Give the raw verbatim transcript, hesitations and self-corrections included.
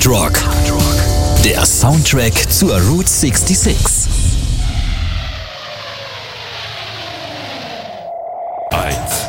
Hard Rock. Der Soundtrack zur Route sechsundsechzig. Eins.